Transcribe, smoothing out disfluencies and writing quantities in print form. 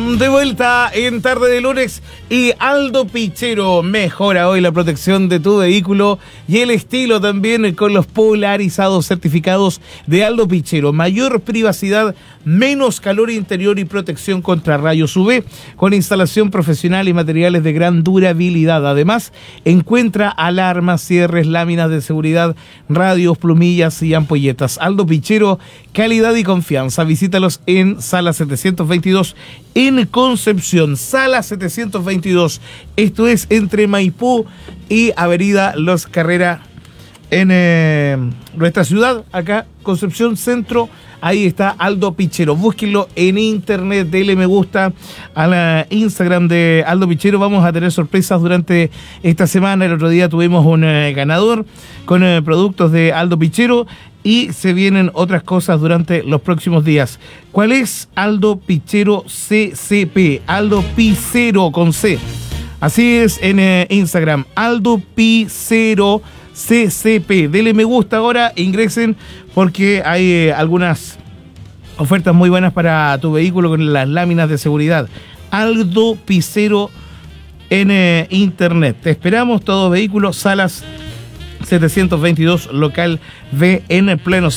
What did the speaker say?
De vuelta en tarde de lunes y Aldo Pichero mejora hoy la protección de tu vehículo y el estilo también con los polarizados certificados de Aldo Pichero. Mayor privacidad, menos calor interior y protección contra rayos UV con instalación profesional y materiales de gran durabilidad. Además, encuentra alarmas, cierres, láminas de seguridad, radios, plumillas y ampolletas. Aldo Pichero, calidad y confianza. Visítalos en Sala 722 en Concepción, Sala 722. Esto es entre Maipú y Avenida Los Carrera en nuestra ciudad, acá, Concepción Centro. Ahí está Aldo Pichero. Búsquenlo en internet, denle me gusta a la Instagram de Aldo Pichero. Vamos a tener sorpresas durante esta semana. El otro día tuvimos un ganador con productos de Aldo Pichero y se vienen otras cosas durante los próximos días. ¿Cuál es? Aldo Pichero CCP. Aldo Pichero con C. Así es en Instagram. Aldo Pichero CCP. Denle me gusta ahora, ingresen porque hay algunas ofertas muy buenas para tu vehículo con las láminas de seguridad. Aldo Pichero en internet. Te esperamos, todo vehículo, Salas 722, local B en pleno